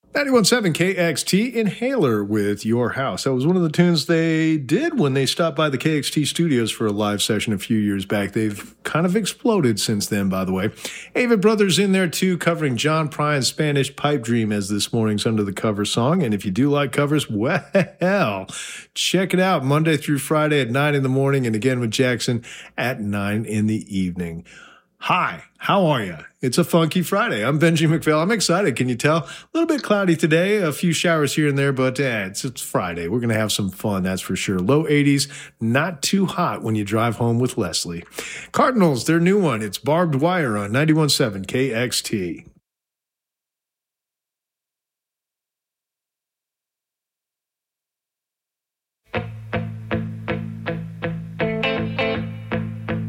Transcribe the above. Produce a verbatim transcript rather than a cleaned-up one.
ninety-one point seven K X T Inhaler with Your House. That was one of the tunes they did when they stopped by the K X T studios for a live session a few years back. They've kind of exploded since then, by the way. Ava Brothers in there, too, covering John Prion's Spanish Pipe Dream as this morning's Under the Cover song. And if you do like covers, well, check it out Monday through Friday at nine in the morning and again with Jackson at nine in the evening. Hi, how are you? It's a funky Friday. I'm Benji McPhail. I'm excited. Can you tell? A little bit cloudy today, a few showers here and there, but eh, it's, it's Friday. We're going to have some fun, that's for sure. Low eighties, not too hot when you drive home with Leslie. Cardinals, their new one. It's Barbed Wire on ninety-one point seven K X T.